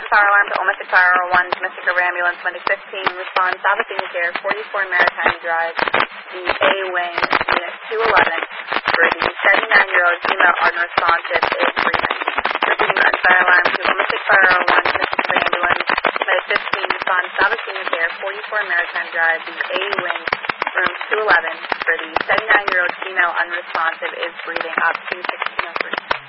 fire alarm to Olympic Fire 1, domestic over ambulance, Monday 15, respond, South Senior Care, 44 Maritime Drive, the A Wing, Unit 211, for the 79-year-old female unresponsive is breathing. Repeating the fire alarm to Olympic Fire 1, domestic over ambulance, Monday 15, respond, South Senior Care, 44 Maritime Drive, the A Wing, room 211, for the 79-year-old female unresponsive is breathing up to 1603.